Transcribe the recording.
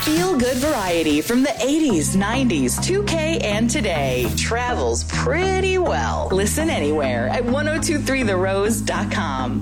Feel-good variety from the 80s, 90s, 2K, and today. Travels pretty well. Listen anywhere at 1023therose.com.